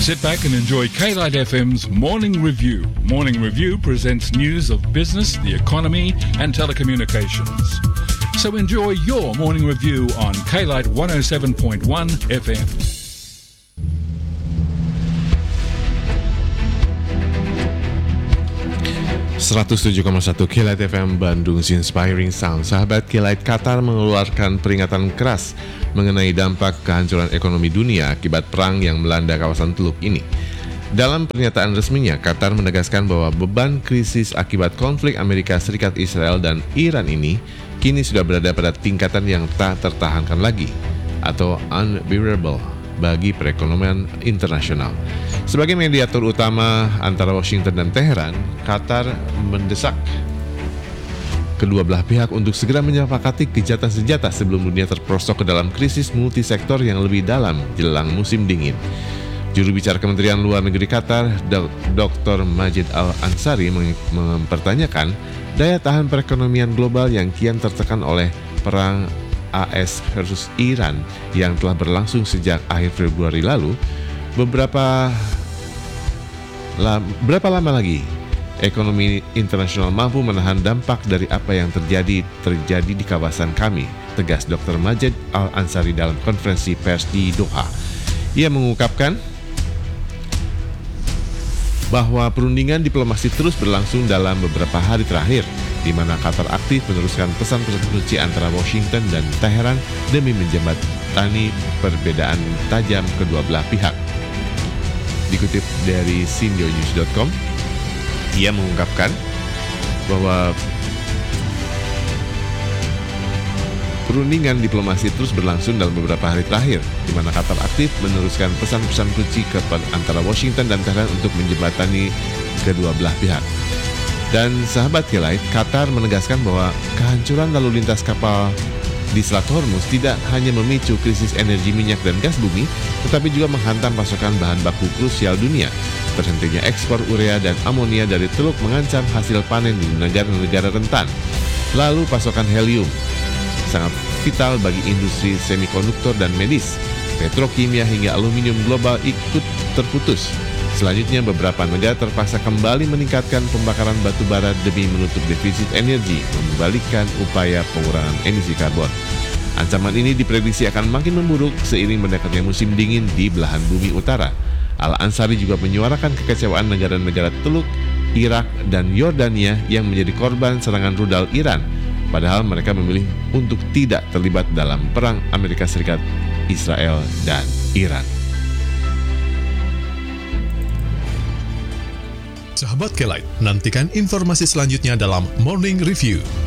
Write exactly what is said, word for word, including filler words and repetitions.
Sit back and enjoy K-Lite F M's Morning Review. Morning Review presents news of business, the economy, and telecommunications. So enjoy your morning review on K-Lite one oh seven point one F M. seratus tujuh koma satu K-Lite F M Bandung's Inspiring Sound. Sahabat K-Lite, Qatar mengeluarkan peringatan keras mengenai dampak kehancuran ekonomi dunia akibat perang yang melanda kawasan Teluk ini. Dalam pernyataan resminya, Qatar menegaskan bahwa beban krisis akibat konflik Amerika Serikat, Israel, dan Iran ini kini sudah berada pada tingkatan yang tak tertahankan lagi atau unbearable bagi perekonomian internasional. Sebagai mediator utama antara Washington dan Teheran, Qatar mendesak kedua belah pihak untuk segera menyepakati gencatan senjata sebelum dunia terperosok ke dalam krisis multisektor yang lebih dalam jelang musim dingin. Juru bicara Kementerian Luar Negeri Qatar, Doktor Majid Al-Ansari, mempertanyakan daya tahan perekonomian global yang kian tertekan oleh perang A S versus Iran yang telah berlangsung sejak akhir Februari lalu. Beberapa la, berapa lama lagi ekonomi internasional mampu menahan dampak dari apa yang terjadi terjadi di kawasan kami, tegas Doktor Majid Al-Ansari dalam konferensi pers di Doha. Ia mengungkapkan bahwa perundingan diplomasi terus berlangsung dalam beberapa hari terakhir, di mana Qatar aktif meneruskan pesan-pesan kunci antara Washington dan Teheran demi menjembatani perbedaan tajam kedua belah pihak. Dikutip dari Sindio News dot com, ia mengungkapkan bahwa perundingan diplomasi terus berlangsung dalam beberapa hari terakhir, di mana Qatar aktif meneruskan pesan-pesan kunci kepada antara Washington dan Teheran untuk menjembatani kedua belah pihak. Dan sahabat K-Lite, Qatar menegaskan bahwa kehancuran lalu lintas kapal di Selat Hormuz tidak hanya memicu krisis energi minyak dan gas bumi, tetapi juga menghantam pasokan bahan baku krusial dunia. Terhentinya ekspor urea dan amonia dari Teluk mengancam hasil panen di negara-negara rentan. Lalu pasokan helium, sangat vital bagi industri semikonduktor dan medis, petrokimia hingga aluminium global ikut terputus. Selanjutnya, beberapa negara terpaksa kembali meningkatkan pembakaran batu bara demi menutup defisit energi, membalikkan upaya pengurangan emisi karbon. Ancaman ini diprediksi akan makin memburuk seiring mendekatnya musim dingin di belahan bumi utara. Al-Ansari juga menyuarakan kekecewaan negara-negara Teluk, Irak, dan Yordania yang menjadi korban serangan rudal Iran, padahal mereka memilih untuk tidak terlibat dalam perang Amerika Serikat, Israel, dan Iran. Sahabat K-Lite, nantikan informasi selanjutnya dalam Morning Review.